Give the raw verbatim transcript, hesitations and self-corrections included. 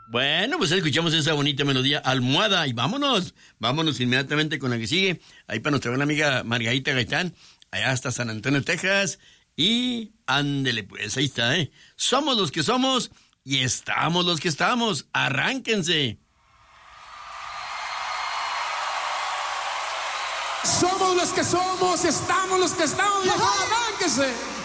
Bueno, pues escuchamos esa bonita melodía, Almohada, y vámonos, vámonos inmediatamente con la que sigue, ahí para nuestra buena amiga Margarita Gaitán, allá hasta San Antonio, Texas, y ándele pues, ahí está, ¿eh? Somos los que somos y estamos los que estamos, arránquense. Somos los que somos, estamos los que estamos, viejo, arránquense.